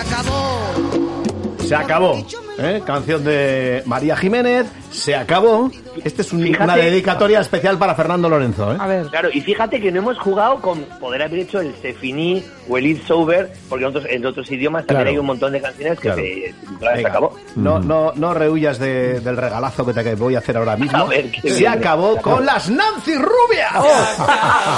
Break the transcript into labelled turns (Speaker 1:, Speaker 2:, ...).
Speaker 1: Se acabó, canción de María Jiménez, se acabó. Este es una dedicatoria especial para Fernando Lorenzo,
Speaker 2: A ver.
Speaker 3: Claro, y fíjate que no hemos jugado con poder haber hecho el Se Finí o el It's Over, porque en otros idiomas también hay un montón de canciones que se acabó.
Speaker 1: No rehuyas del regalazo que te voy a hacer ahora mismo.
Speaker 3: A ver,
Speaker 1: se acabó con las Nancy Rubias.